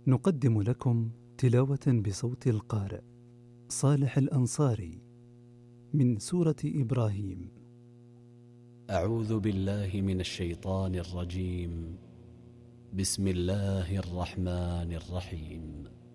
نقدم لكم تلاوة بصوت القارئ صالح الأنصاري من سورة إبراهيم. أعوذ بالله من الشيطان الرجيم. بسم الله الرحمن الرحيم.